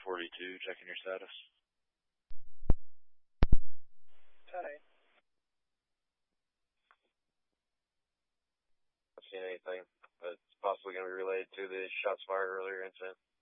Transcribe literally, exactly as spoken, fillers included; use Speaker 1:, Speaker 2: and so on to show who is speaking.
Speaker 1: forty-two, checking your status.
Speaker 2: ten eight.
Speaker 1: Not seeing anything, but it's possibly going to be related to the shots fired earlier incident.